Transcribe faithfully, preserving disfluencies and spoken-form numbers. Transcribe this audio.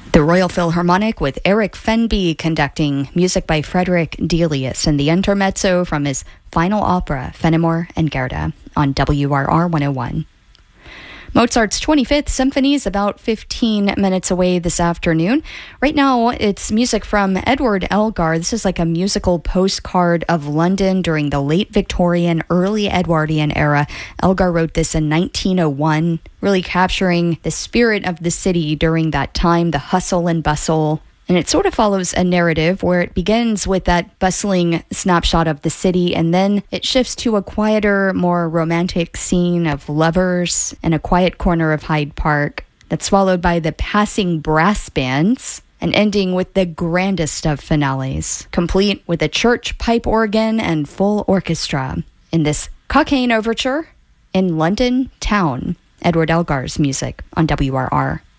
The Royal Philharmonic with Eric Fenby conducting music by Frederick Delius and the intermezzo from his final opera, Fenimore and Gerda, on W R R one oh one. Mozart's twenty-fifth Symphony is about fifteen minutes away this afternoon. Right now, it's music from Edward Elgar. This is like a musical postcard of London during the late Victorian, early Edwardian era. Elgar wrote this in nineteen oh one, really capturing the spirit of the city during that time, the hustle and bustle. And it sort of follows a narrative where it begins with that bustling snapshot of the city, and then it shifts to a quieter, more romantic scene of lovers in a quiet corner of Hyde Park that's followed by the passing brass bands and ending with the grandest of finales, complete with a church pipe organ and full orchestra in this Cockaigne Overture in London Town. Edward Elgar's music on W R R.